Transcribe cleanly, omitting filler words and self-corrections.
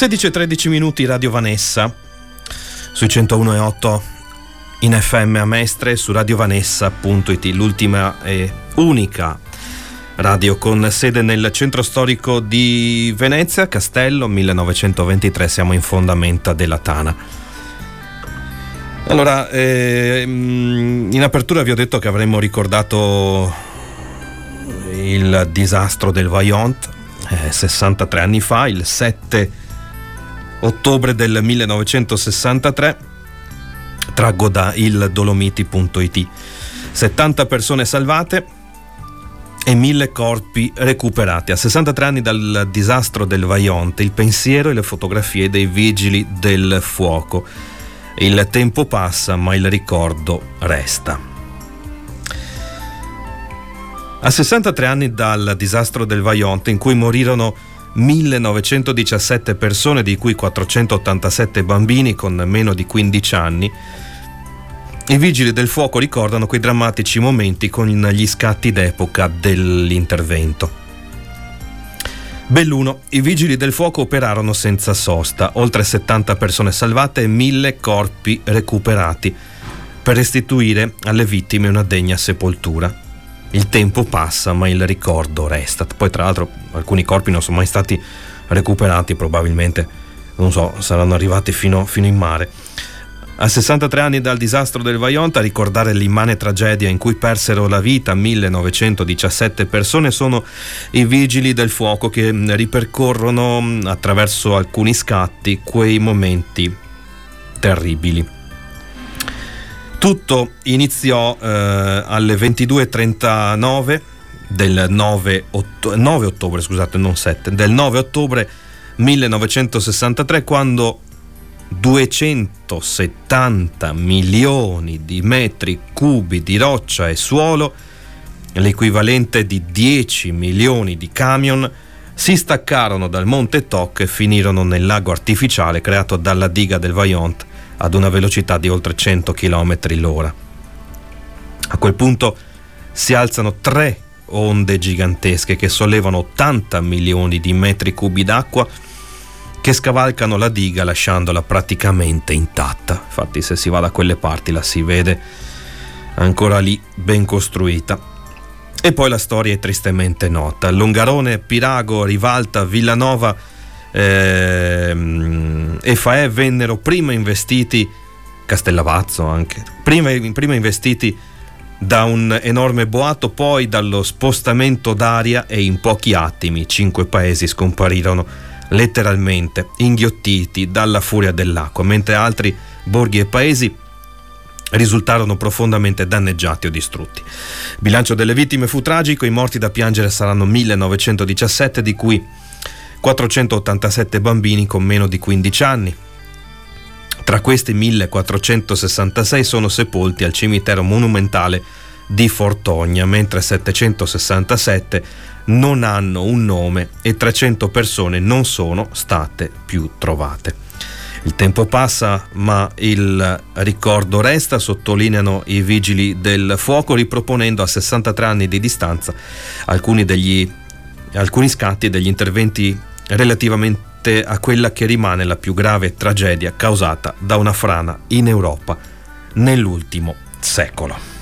16:13 minuti, Radio Vanessa sui 101.8 in FM a Mestre, su radiovanessa.it, l'ultima e unica radio con sede nel centro storico di Venezia, Castello 1923. Siamo in fondamenta della Tana. Allora, in apertura vi ho detto che avremmo ricordato il disastro del Vajont 63 anni fa, il 7 ottobre del 1963. Traggo da ildolomiti.it. 70 persone salvate e 1000 corpi recuperati. A 63 anni dal disastro del Vajont, il pensiero e le fotografie dei vigili del fuoco. Il tempo passa, ma il ricordo resta. A 63 anni dal disastro del Vajont, in cui morirono 1917 persone, di cui 487 bambini con meno di 15 anni, i vigili del fuoco ricordano quei drammatici momenti con gli scatti d'epoca dell'intervento. Belluno. I vigili del fuoco operarono senza sosta, oltre 70 persone salvate e 1000 corpi recuperati per restituire alle vittime una degna sepoltura. Il tempo passa, ma il ricordo resta. Poi, tra l'altro, alcuni corpi non sono mai stati recuperati, probabilmente, non so, saranno arrivati fino in mare. A 63 anni dal disastro del Vajont, a ricordare l'immane tragedia in cui persero la vita 1917 persone, sono i vigili del fuoco che ripercorrono attraverso alcuni scatti quei momenti terribili. Tutto iniziò alle 22:39 del 9 ottobre, scusate, non 7, del 9 ottobre 1963, quando 270 milioni di metri cubi di roccia e suolo, l'equivalente di 10 milioni di camion, si staccarono dal monte Toc e finirono nel lago artificiale creato dalla diga del Vajont ad una velocità di oltre 100 km l'ora. A quel punto si alzano 3 onde gigantesche che sollevano 80 milioni di metri cubi d'acqua, che scavalcano la diga lasciandola praticamente intatta. Infatti, se si va da quelle parti la si vede ancora lì, ben costruita. E poi la storia è tristemente nota. Longarone, Pirago, Rivalta, Villanova e Faè vennero prima investiti, Castellavazzo anche, prima investiti da un enorme boato, poi dallo spostamento d'aria, e in pochi attimi 5 paesi scomparirono letteralmente inghiottiti dalla furia dell'acqua, mentre altri borghi e paesi risultarono profondamente danneggiati o distrutti. Il bilancio delle vittime fu tragico. I morti da piangere saranno 1917, di cui 487 bambini con meno di 15 anni. Tra questi 1466 sono sepolti al cimitero monumentale di Fortogna, mentre 767 non hanno un nome e 300 persone non sono state più trovate. Il tempo passa, ma il ricordo resta, sottolineano i vigili del fuoco, riproponendo a 63 anni di distanza alcuni scatti degli interventi relativamente a quella che rimane la più grave tragedia causata da una frana in Europa nell'ultimo secolo.